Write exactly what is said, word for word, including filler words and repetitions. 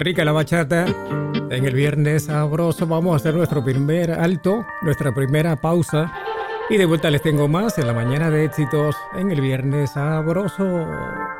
Rica la bachata. En el viernes sabroso vamos a hacer nuestro primer alto, nuestra primera pausa. Y de vuelta les tengo más en la mañana de éxitos en el viernes sabroso.